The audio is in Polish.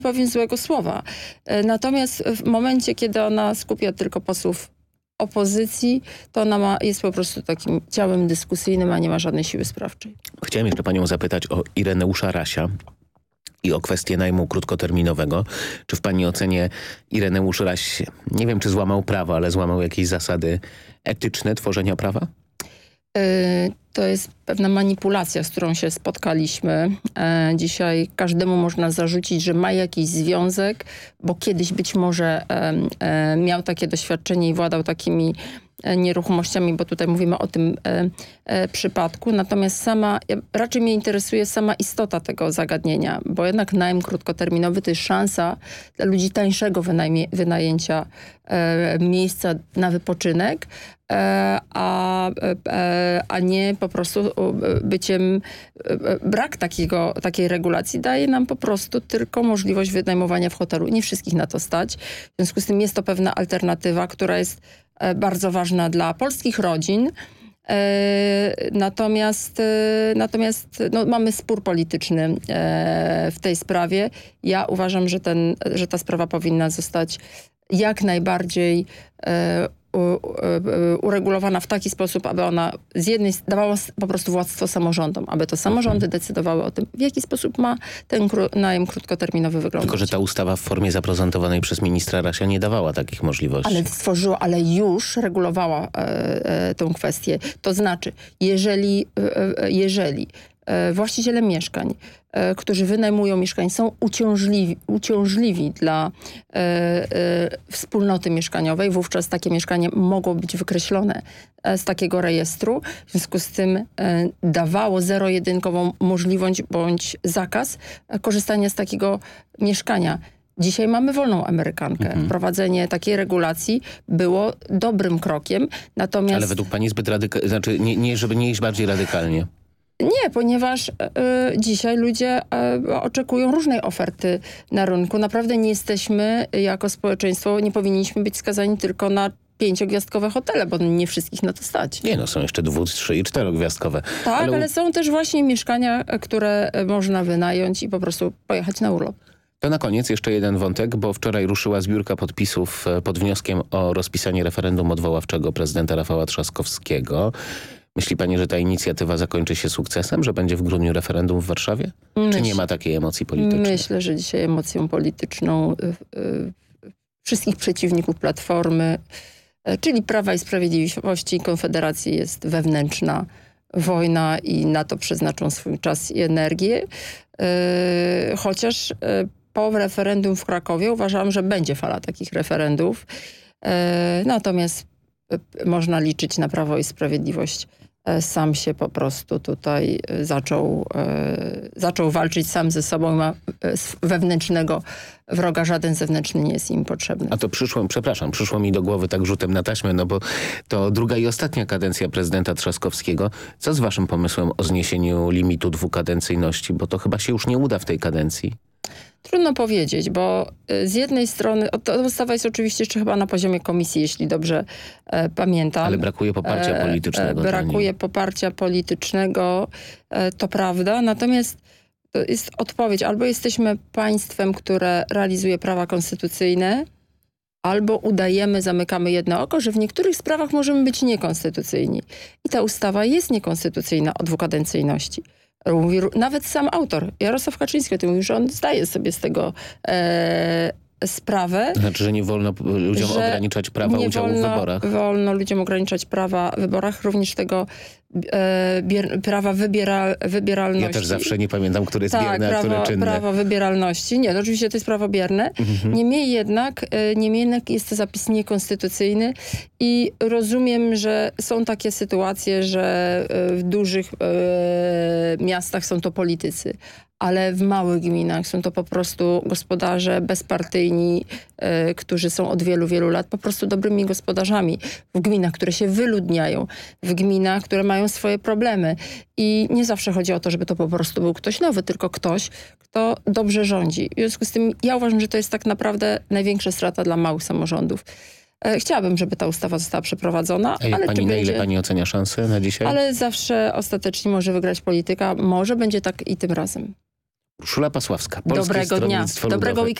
powiem złego słowa. Natomiast w momencie, kiedy ona skupia tylko posłów opozycji, to ona jest po prostu takim ciałem dyskusyjnym, a nie ma żadnej siły sprawczej. Chciałem jeszcze panią zapytać o Ireneusza Rasia i o kwestię najmu krótkoterminowego. Czy w pani ocenie Ireneusz Raś, nie wiem czy złamał prawo, ale złamał jakieś zasady etyczne tworzenia prawa? To jest pewna manipulacja, z którą się spotkaliśmy. Dzisiaj każdemu można zarzucić, że ma jakiś związek, bo kiedyś być może miał takie doświadczenie i władał takimi nieruchomościami, bo tutaj mówimy o tym przypadku. Natomiast raczej mnie interesuje sama istota tego zagadnienia, bo jednak najem krótkoterminowy to jest szansa dla ludzi tańszego wynajęcia miejsca na wypoczynek, a nie po prostu brak takiej regulacji daje nam po prostu tylko możliwość wynajmowania w hotelu. Nie wszystkich na to stać. W związku z tym jest to pewna alternatywa, która jest bardzo ważna dla polskich rodzin. Natomiast mamy spór polityczny w tej sprawie. Ja uważam, że ta sprawa powinna zostać jak najbardziej uregulowana w taki sposób, aby ona z jednej dawała po prostu władztwo samorządom, aby to samorządy decydowały o tym, w jaki sposób ma ten najem krótkoterminowy wyglądać. Tylko że ta ustawa w formie zaprezentowanej przez ministra Rasia nie dawała takich możliwości. Ale już regulowała tę kwestię. To znaczy, jeżeli właściciele mieszkań, którzy wynajmują mieszkań, są uciążliwi dla wspólnoty mieszkaniowej, wówczas takie mieszkanie mogło być wykreślone z takiego rejestru. W związku z tym dawało zero-jedynkową możliwość bądź zakaz korzystania z takiego mieszkania. Dzisiaj mamy wolną amerykankę. Wprowadzenie takiej regulacji było dobrym krokiem. Natomiast... Ale według pani zbyt radykalnie, znaczy żeby nie iść bardziej radykalnie. Nie, ponieważ dzisiaj ludzie oczekują różnej oferty na rynku. Naprawdę nie jesteśmy jako społeczeństwo, nie powinniśmy być skazani tylko na 5-gwiazdkowe hotele, bo nie wszystkich na to stać. Nie, są jeszcze 2-, 3- i 4-gwiazdkowe. Tak, ale są też właśnie mieszkania, które można wynająć i po prostu pojechać na urlop. To na koniec jeszcze jeden wątek, bo wczoraj ruszyła zbiórka podpisów pod wnioskiem o rozpisanie referendum odwoławczego prezydenta Rafała Trzaskowskiego. Myśli pani, że ta inicjatywa zakończy się sukcesem, że będzie w grudniu referendum w Warszawie? Czy nie ma takiej emocji politycznej? Myślę, że dzisiaj emocją polityczną wszystkich przeciwników Platformy, czyli Prawa i Sprawiedliwości i Konfederacji jest wewnętrzna wojna i na to przeznaczą swój czas i energię. Chociaż po referendum w Krakowie uważam, że będzie fala takich referendów. Natomiast można liczyć na Prawo i Sprawiedliwość. Sam się po prostu tutaj zaczął walczyć sam ze sobą. Ma wewnętrznego wroga, żaden zewnętrzny nie jest im potrzebny. A to przyszło mi do głowy tak rzutem na taśmę, no bo to druga i ostatnia kadencja prezydenta Trzaskowskiego. Co z waszym pomysłem o zniesieniu limitu dwukadencyjności? Bo to chyba się już nie uda w tej kadencji. Trudno powiedzieć, bo z jednej strony, ta ustawa jest oczywiście jeszcze chyba na poziomie komisji, jeśli dobrze pamiętam. Ale brakuje poparcia politycznego. Brakuje poparcia politycznego, to prawda. Natomiast to jest odpowiedź. Albo jesteśmy państwem, które realizuje prawa konstytucyjne, albo zamykamy jedno oko, że w niektórych sprawach możemy być niekonstytucyjni. I ta ustawa jest niekonstytucyjna o dwukadencyjności. Mówi, nawet sam autor, Jarosław Kaczyński, o tym mówi, że on zdaje sobie z tego sprawę. Znaczy, że nie wolno ludziom ograniczać prawa udziału w wyborach. Nie wolno ludziom ograniczać prawa w wyborach, również tego prawa wybieralności. Ja też zawsze nie pamiętam, które jest bierne, a które czynne. Prawo wybieralności. Nie, oczywiście to jest prawo bierne. Niemniej jednak jest to zapis niekonstytucyjny i rozumiem, że są takie sytuacje, że w dużych miastach są to politycy, ale w małych gminach są to po prostu gospodarze bezpartyjni, którzy są od wielu, wielu lat po prostu dobrymi gospodarzami. W gminach, które się wyludniają, w gminach, które mają swoje problemy. I nie zawsze chodzi o to, żeby to po prostu był ktoś nowy, tylko ktoś, kto dobrze rządzi. W związku z tym ja uważam, że to jest tak naprawdę największa strata dla małych samorządów. Chciałabym, żeby ta ustawa została przeprowadzona. Na ile pani ocenia szanse na dzisiaj? Ale zawsze ostatecznie może wygrać polityka. Może będzie tak i tym razem. Urszula Pasławska, Polskie Dobrego dnia. Stronnictwo Dobrego Ludowe.